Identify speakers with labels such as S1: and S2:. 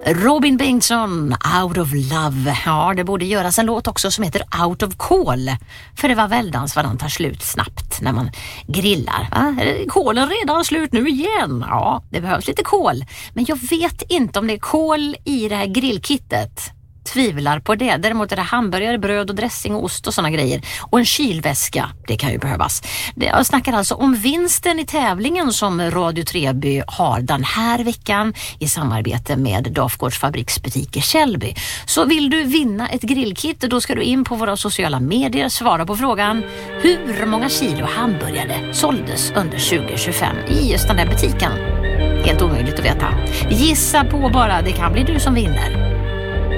S1: Robin Bengtsson, Out of Love. Ja, det borde göras en låt också som heter Out of Kol. För det var väldans vad den tar slut snabbt när man grillar. Är kolen redan slut nu igen? Ja, det behövs lite kol. Men jag vet inte om det är kol i det här grillkittet. Tvivlar på det. Däremot är det hamburgare, bröd och dressing och ost och såna grejer. Och en kylväska, det kan ju behövas. Jag snackar alltså om vinsten i tävlingen som Radio Treby har den här veckan i samarbete med Dafgårds fabriksbutik i Källby. Så vill du vinna ett grillkit, då ska du in på våra sociala medier, svara på frågan: hur många kilo hamburgare såldes under 2025 i just den där butiken? Helt omöjligt att veta. Gissa på bara, det kan bli du som vinner.